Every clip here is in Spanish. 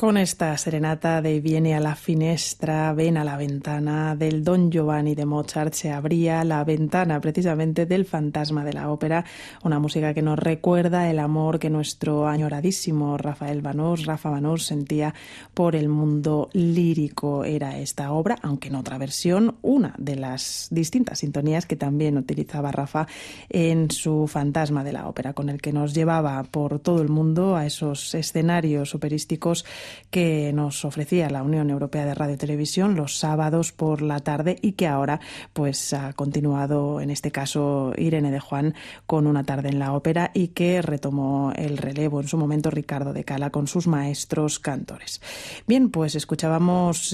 Con esta serenata de Viene a la finestra, ven a la ventana del Don Giovanni de Mozart se abría la ventana precisamente del fantasma de la ópera, una música que nos recuerda el amor que nuestro añoradísimo Rafa Banús sentía por el mundo lírico. Era esta obra, aunque en otra versión, una de las distintas sintonías que también utilizaba Rafa en su fantasma de la ópera, con el que nos llevaba por todo el mundo a esos escenarios operísticos que nos ofrecía la Unión Europea de Radio y Televisión los sábados por la tarde y que ahora pues ha continuado, en este caso Irene de Juan, con Una tarde en la ópera, y que retomó el relevo en su momento Ricardo de Cala con sus maestros cantores. Bien, pues escuchábamos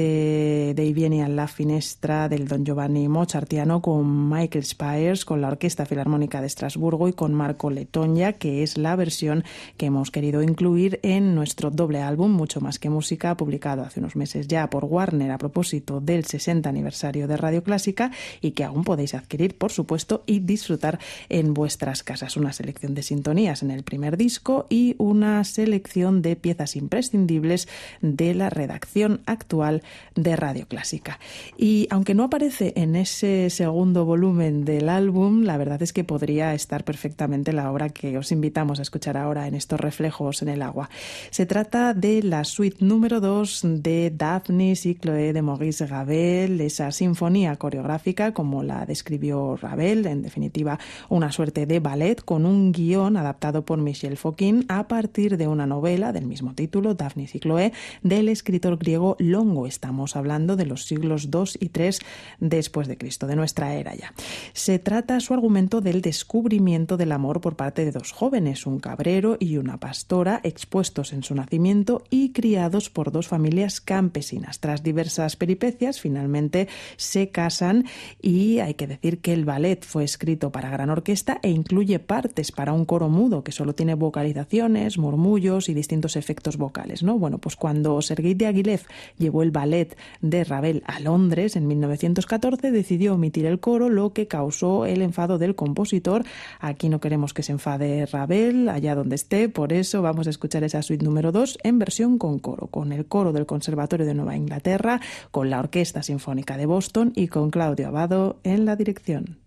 Dei vieni alla finestra del Don Giovanni mozartiano con Michael Spires, con la Orquesta Filarmónica de Estrasburgo y con Marco Letogna, que es la versión que hemos querido incluir en nuestro doble álbum Mucho más que música, publicado hace unos meses ya por Warner a propósito del 60 aniversario de Radio Clásica, y que aún podéis adquirir, por supuesto, y disfrutar en vuestras casas. Una selección de sintonías en el primer disco y una selección de piezas imprescindibles de la redacción actual de Radio Clásica. Y aunque no aparece en ese segundo volumen del álbum, la verdad es que podría estar perfectamente la obra que os invitamos a escuchar ahora en estos Reflejos en el agua. Se trata de la suite número 2 de Daphnis y Chloé de Maurice Ravel, esa sinfonía coreográfica como la describió Ravel, en definitiva una suerte de ballet con un guión adaptado por Michel Fokine a partir de una novela del mismo título, Daphnis y Chloé, del escritor griego Longo. Estamos hablando de los siglos II y III después de Cristo, de nuestra era ya. Se trata su argumento del descubrimiento del amor por parte de dos jóvenes, un cabrero y una pastora, expuestos en su nacimiento y criados por dos familias campesinas. Tras diversas peripecias, finalmente se casan, y hay que decir que el ballet fue escrito para gran orquesta e incluye partes para un coro mudo que solo tiene vocalizaciones, murmullos y distintos efectos vocales, ¿no? Bueno, pues cuando Sergei Diaghilev llevó el ballet de Ravel a Londres en 1914, decidió omitir el coro, lo que causó el enfado del compositor. Aquí no queremos que se enfade Ravel, allá donde esté, por eso vamos a escuchar esa suite número 2 en versión con coro, con el coro del Conservatorio de Nueva Inglaterra, con la Orquesta Sinfónica de Boston y con Claudio Abbado en la dirección.